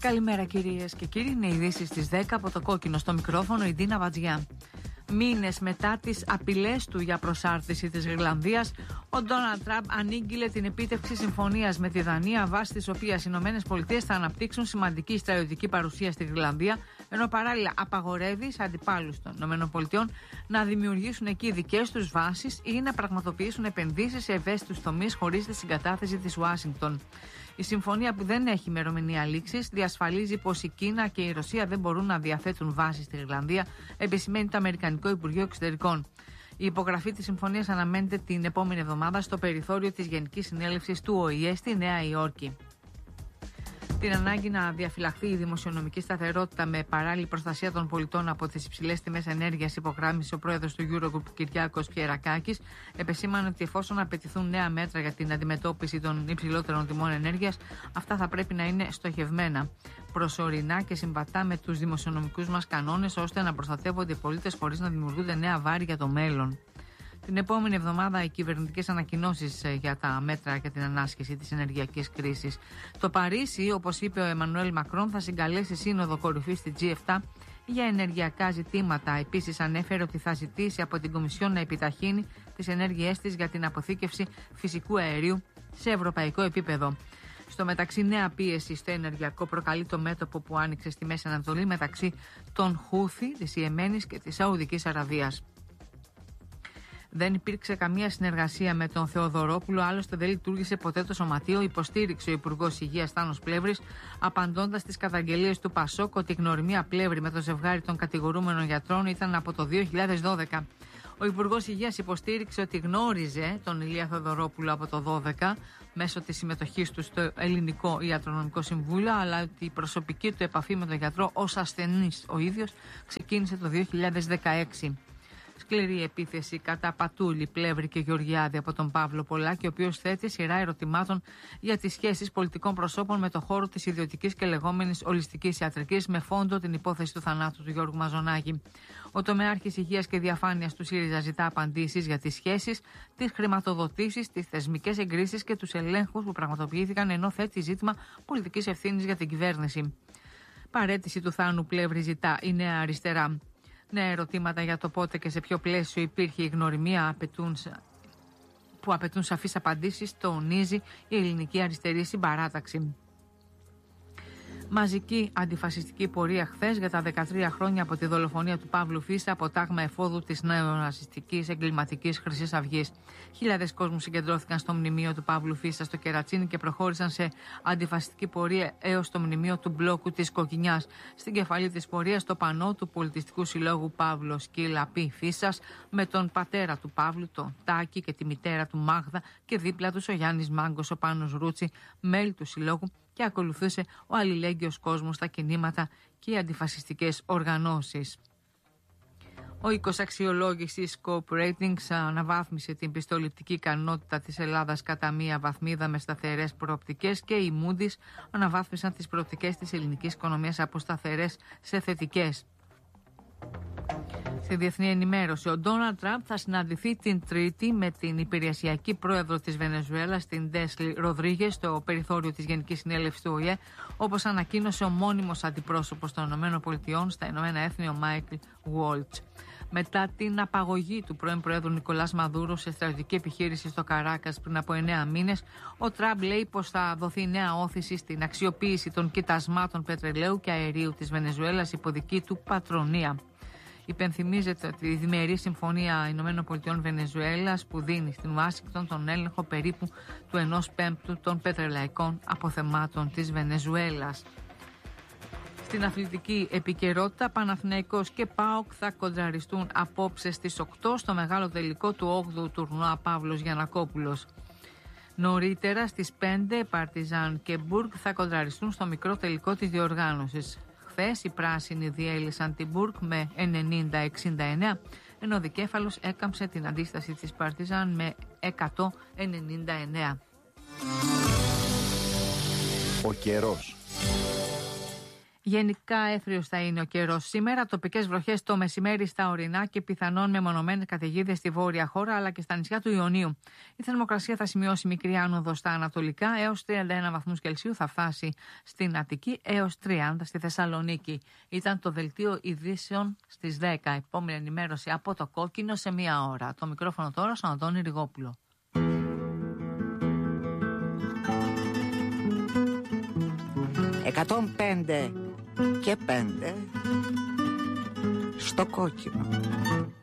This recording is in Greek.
Καλημέρα κυρίες και κύριοι, είναι ειδήσεις στις 10 από το κόκκινο, στο μικρόφωνο η Ντίνα Βατζιά. Μήνες μετά τις απειλές του για προσάρτηση της Γρυλανδίας, ο Ντόναλντ Τραμπ ανήγγειλε την επίτευξη συμφωνίας με τη Δανία, βάσει της οποίας οι ΗΠΑ θα αναπτύξουν σημαντική στρατιωτική παρουσία στη Γρυλανδία, ενώ παράλληλα απαγορεύει σε αντιπάλους των ΗΠΑ να δημιουργήσουν εκεί δικές τους βάσεις ή να πραγματοποιήσουν επενδύσεις σε ευαίσθητους τομείς χωρίς τη συγκατάθεση της Ουάσιγκτον. Η συμφωνία, που δεν έχει ημερομηνία λήξης, διασφαλίζει πως η Κίνα και η Ρωσία δεν μπορούν να διαθέτουν βάσεις στη Γρυλανδία, επισημαίνει το Αμερικανικό Υπουργείο Εξωτερικών. Η υπογραφή της συμφωνίας αναμένεται την επόμενη εβδομάδα στο περιθώριο της Γενικής Συνέλευσης του ΟΗΕ στη Νέα Υόρκη. Την ανάγκη να διαφυλαχθεί η δημοσιονομική σταθερότητα με παράλληλη προστασία των πολιτών από τις υψηλές τιμές ενέργειας, υπογράμμισε ο πρόεδρος του Eurogroup Κυριάκος Πιερακάκης. Επεσήμανε ότι εφόσον απαιτηθούν νέα μέτρα για την αντιμετώπιση των υψηλότερων τιμών ενέργειας, αυτά θα πρέπει να είναι στοχευμένα, προσωρινά και συμβατά με τους δημοσιονομικούς μας κανόνες, ώστε να προστατεύονται οι πολίτες χωρίς να δημιουργούνται νέα βάρη για το μέλλον. Την επόμενη εβδομάδα οι κυβερνητικές ανακοινώσεις για τα μέτρα για την ανάσχεση της ενεργειακής κρίσης. Το Παρίσι, όπως είπε ο Εμμανουέλ Μακρόν, θα συγκαλέσει σύνοδο κορυφής στη G7 για ενεργειακά ζητήματα. Επίσης ανέφερε ότι θα ζητήσει από την Κομισιόν να επιταχύνει τις ενέργειές της για την αποθήκευση φυσικού αερίου σε ευρωπαϊκό επίπεδο. Στο μεταξύ, νέα πίεση στο ενεργειακό προκαλεί το μέτωπο που άνοιξε στη Μέση Ανατολή μεταξύ των Χούθη, της Ιεμένης και της Σαουδικής Αραβίας. Δεν υπήρξε καμία συνεργασία με τον Θεοδωρόπουλο, άλλωστε δεν λειτουργήσε ποτέ το σωματείο, υποστήριξε ο Υπουργός Υγείας Τάνος Πλεύρης, απαντώντας στις καταγγελίες του Πασόκ ότι η γνωριμία Πλεύρη με το ζευγάρι των κατηγορούμενων γιατρών ήταν από το 2012. Ο Υπουργός Υγείας υποστήριξε ότι γνώριζε τον Ηλία Θεοδωρόπουλο από το 2012 μέσω της συμμετοχής του στο Ελληνικό Ιατρονομικό Συμβούλιο, αλλά ότι η προσωπική του επαφή με τον γιατρό ως ασθενής ο ίδιος ξεκίνησε το 2016. Σκληρή επίθεση κατά Πατούλη, Πλεύρη και Γεωργιάδη από τον Παύλο Πολάκη, ο οποίος θέτει σειρά ερωτημάτων για τις σχέσεις πολιτικών προσώπων με το χώρο της ιδιωτικής και λεγόμενης ολιστικής ιατρικής, με φόντο την υπόθεση του θανάτου του Γιώργου Μαζονάκη. Ο τομεάρχης Υγείας και Διαφάνειας του ΣΥΡΙΖΑ ζητά απαντήσεις για τις σχέσεις, τις χρηματοδοτήσεις, τις θεσμικές εγκρίσεις και τους ελέγχους που πραγματοποιήθηκαν, ενώ θέτει ζήτημα πολιτικής ευθύνης για την κυβέρνηση. Παρέτηση του Θάνου Πλεύρη ζητά η Νέα Αριστερά. Νέα ερωτήματα για το πότε και σε ποιο πλαίσιο υπήρχε η γνωριμία που απαιτούν σαφείς απαντήσεις, τονίζει η Ελληνική Αριστερή Συμπαράταξη. Μαζική αντιφασιστική πορεία χθες για τα 13 χρόνια από τη δολοφονία του Παύλου Φίσα από τάγμα εφόδου της νεοναζιστικής εγκληματικής Χρυσής Αυγής. Χιλιάδες κόσμου συγκεντρώθηκαν στο μνημείο του Παύλου Φίσα στο Κερατσίνι και προχώρησαν σε αντιφασιστική πορεία έως το μνημείο του μπλόκου της Κοκκινιάς. Στην κεφαλή της πορείας το πανό του Πολιτιστικού Συλλόγου Παύλο Σκύλα Π. Φίσας, με τον πατέρα του Παύλου, τον Τάκη, και τη μητέρα του Μάγδα, και δίπλα τους ο Γιάννης Μάγκος, ο Πάνος Ρούτσι, μέλη του Συλλόγου, και ακολουθούσε ο αλληλέγγυος κόσμος στα κινήματα και οι αντιφασιστικές οργανώσεις. Ο οίκος αξιολόγησης Scope Ratings αναβάθμισε την πιστοληπτική ικανότητα της Ελλάδας κατά μία βαθμίδα με σταθερές προοπτικές, και οι Moody's αναβάθμισαν τις προοπτικές της ελληνικής οικονομίας από σταθερές σε θετικές. Στη διεθνή ενημέρωση, ο Ντόναλντ Τραμπ θα συναντηθεί την Τρίτη με την υπηρεσιακή πρόεδρο της Βενεζουέλας, την Ντέσλι Ροδρίγες, στο περιθώριο της Γενικής Συνέλευσης του ΟΗΕ, όπως ανακοίνωσε ο μόνιμος αντιπρόσωπος των ΗΠΑ στα Ηνωμένα Έθνη, ο Μάικλ Γουόλτς. Μετά την απαγωγή του πρώην Προέδρου Νικολάς Μαδούρου σε στρατιωτική επιχείρηση στο Καράκας πριν από 9 μήνες, ο Τραμπ λέει πως θα δοθεί νέα όθηση στην αξιοποίηση των κοιτασμάτων πετρελαίου και αερίου της Βενεζουέλας υπό δική του πατρονία. Υπενθυμίζεται ότι η διμερή συμφωνία ΗΠΑ Βενεζουέλας, που δίνει στην Ουάσιγκτον τον έλεγχο περίπου του 1/5 των πετρελαϊκών αποθεμάτων της Βενεζουέλας. Στην αθλητική επικαιρότητα, Παναθηναϊκός και ΠΑΟΚ θα κοντραριστούν απόψε στις 8 στο μεγάλο τελικό του 8ου τουρνουά Παύλος Γιαννακόπουλος. Νωρίτερα στις 5 Παρτιζάν και Μπουργκ θα κοντραριστούν στο μικρό τελικό της διοργάνωσης. Χθες οι πράσινοι διέλυσαν την Μπουργκ με 90-69, ενώ ο δικέφαλος έκαμψε την αντίσταση της Παρτιζάν με 199. Ο καιρός. Γενικά έθριος θα είναι ο καιρός σήμερα. Τοπικές βροχές το μεσημέρι στα ορεινά και πιθανόν μεμονωμένες καταιγίδες στη βόρεια χώρα αλλά και στα νησιά του Ιωνίου. Η θερμοκρασία θα σημειώσει μικρή άνοδο στα ανατολικά έως 31 βαθμούς Κελσίου. Θα φτάσει στην Αττική έως 30 στη Θεσσαλονίκη. Ήταν το δελτίο ειδήσεων στις 10. Επόμενη ενημέρωση από το Κόκκινο σε μία ώρα. Το μικρόφωνο τώρα στον Αντώνη Ριγόπουλο. 105 και 5 στο Κόκκινο.